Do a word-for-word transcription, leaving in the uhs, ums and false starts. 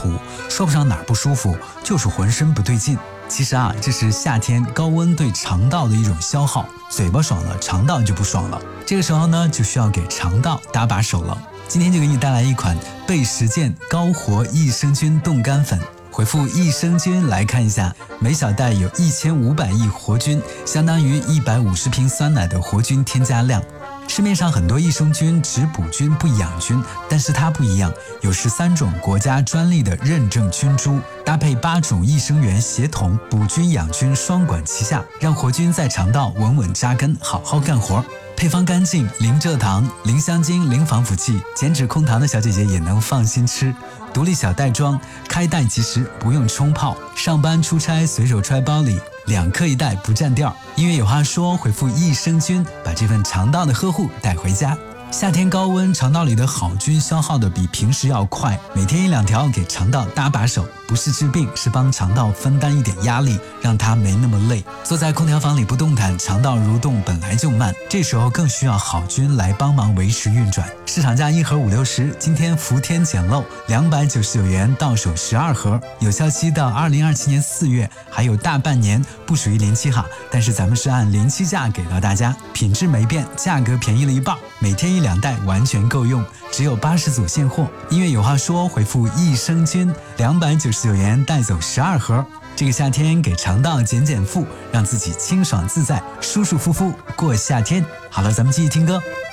虎，说不上哪儿不舒服，就是浑身不对劲。其实啊，这是夏天高温对肠道的一种消耗，嘴巴爽了，肠道就不爽了。这个时候呢，就需要给肠道搭把手了。今天就给你带来一款倍实健高活益生菌冻干粉。回复益生菌来看一下，每小袋有一千五百亿活菌，相当于一百五十瓶酸奶的活菌添加量。市面上很多益生菌只补菌不养菌，但是它不一样，有十三种国家专利的认证菌株，搭配八种益生元协同，补菌养菌双管齐下，让活菌在肠道稳稳扎根，好好干活。配方干净，零蔗糖，零香精，零防腐剂，减脂控糖的小姐姐也能放心吃。独立小袋装，开袋即食，不用冲泡。上班出差随手揣包里，两克一袋不占调。音乐有话说，回复益生菌，把这份肠道的呵护带回家。夏天高温，肠道里的好菌消耗的比平时要快，每天一两条给肠道搭把手，不是治病，是帮肠道分担一点压力，让它没那么累。坐在空调房里不动弹，肠道蠕动本来就慢，这时候更需要好菌来帮忙维持运转。市场价一盒五六十，今天伏天捡漏，两百九十九元到手十二盒，有效期到二零二七年四月，还有大半年，不属于临期哈，但是咱们是按临期价给到大家，品质没变，价格便宜了一半，每天一两袋完全够用，只有八十组现货。音乐有话说，回复益生菌，两百九十九元带走十二盒。这个夏天给肠道减减负，让自己清爽自在，舒舒服服过夏天。好了，咱们继续听歌。